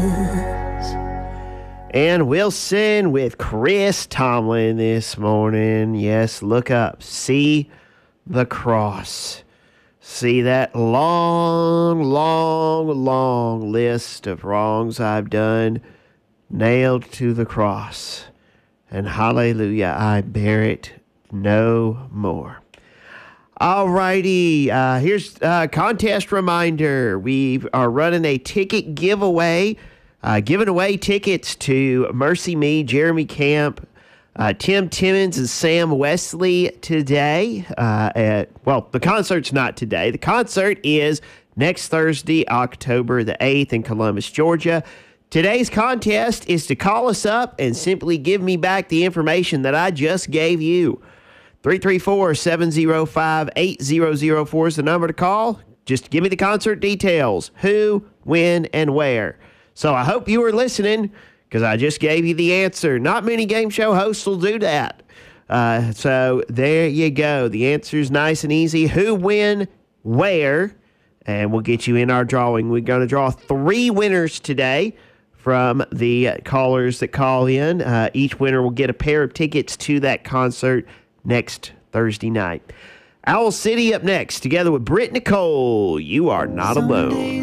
And Wilson with Chris Tomlin this morning. Yes, look up. See the cross. See that long, long, long list of wrongs I've done nailed to the cross. And hallelujah, I bear it no more. All righty, here's a contest reminder. We are running a ticket giveaway, giving away tickets to Mercy Me, Jeremy Camp, Tim Timmons, and Sam Wesley today. The concert's not today. The concert is next Thursday, October the 8th in Columbus, Georgia. Today's contest is to call us up and simply give me back the information that I just gave you. 334-705-8004 is the number to call. Just give me the concert details, who, when, and where. So I hope you were listening because I just gave you the answer. Not many game show hosts will do that. So there you go. The answer is nice and easy. Who, when, where, and we'll get you in our drawing. We're going to draw 3 winners today from the callers that call in. Each winner will get a pair of tickets to that concert next Thursday night. Owl City up next, together with Britt Nicole. You are not alone.